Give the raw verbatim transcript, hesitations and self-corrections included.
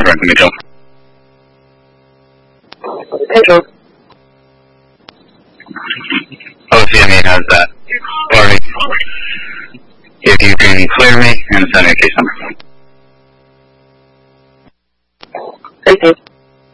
转准备中。 Control. O C M E has that. Sorry. If you can clear me and send me a case number. Thank you.